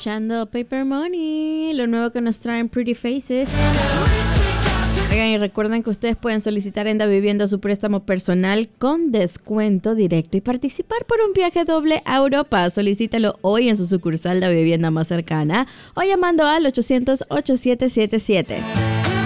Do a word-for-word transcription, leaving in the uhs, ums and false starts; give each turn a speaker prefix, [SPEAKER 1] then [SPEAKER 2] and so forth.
[SPEAKER 1] escuchando Paper Money, lo nuevo que nos traen Pretty Faces. Oigan, y recuerden que ustedes pueden solicitar en Da Vivienda su préstamo personal con descuento directo y participar por un viaje doble a Europa. Solicítalo hoy en su sucursal Da Vivienda más cercana o llamando al ochocientos, ocho siete siete siete.